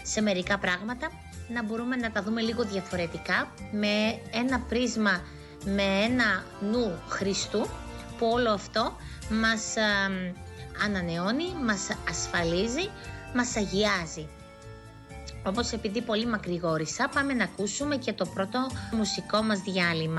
σε μερικά πράγματα, να μπορούμε να τα δούμε λίγο διαφορετικά, με ένα πρίσμα, με ένα νου Χριστού, που όλο αυτό μας ανανεώνει, μας ασφαλίζει, μας αγιάζει. Όπως επειδή πολύ μακρηγόρησα, πάμε να ακούσουμε και το πρώτο μουσικό μας διάλειμμα.